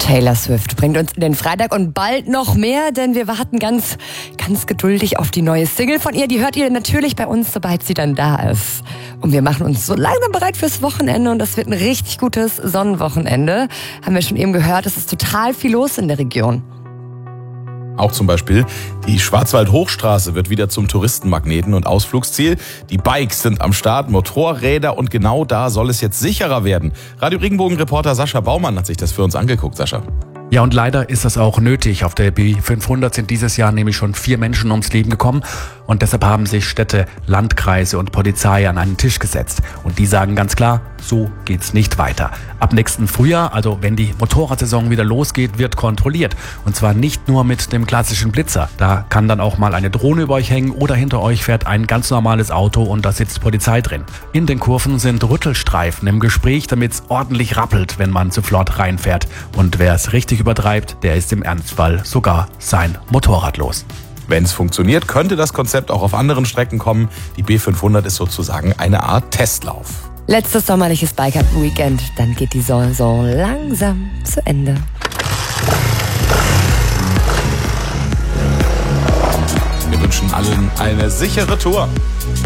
Taylor Swift bringt uns in den Freitag und bald noch mehr, denn wir warten ganz geduldig auf die neue Single von ihr. Die hört ihr natürlich bei uns, sobald sie dann da ist. Und wir machen uns so langsam bereit fürs Wochenende und das wird ein richtig gutes Sonnenwochenende. Haben wir schon eben gehört, es ist total viel los in der Region. Auch zum Beispiel die Schwarzwald-Hochstraße wird wieder zum Touristenmagneten und Ausflugsziel. Die Bikes sind am Start, Motorräder und genau da soll es jetzt sicherer werden. Radio Regenbogen-Reporter Sascha Baumann hat sich das für uns angeguckt. Sascha. Ja, und leider ist das auch nötig. Auf der B500 sind dieses Jahr nämlich schon 4 Menschen ums Leben gekommen. Und deshalb haben sich Städte, Landkreise und Polizei an einen Tisch gesetzt. Und die sagen ganz klar, so geht's nicht weiter. Ab nächsten Frühjahr, also wenn die Motorradsaison wieder losgeht, wird kontrolliert. Und zwar nicht nur mit dem klassischen Blitzer. Da kann dann auch mal eine Drohne über euch hängen oder hinter euch fährt ein ganz normales Auto und da sitzt Polizei drin. In den Kurven sind Rüttelstreifen im Gespräch, damit's ordentlich rappelt, wenn man zu flott reinfährt. Und wer es richtig übertreibt, der ist im Ernstfall sogar sein Motorrad los. Wenn es funktioniert, könnte das Konzept auch auf anderen Strecken kommen. Die B500 ist sozusagen eine Art Testlauf. Letztes sommerliches Bike-Up-Weekend, dann geht die Saison langsam zu Ende. Wir wünschen allen eine sichere Tour.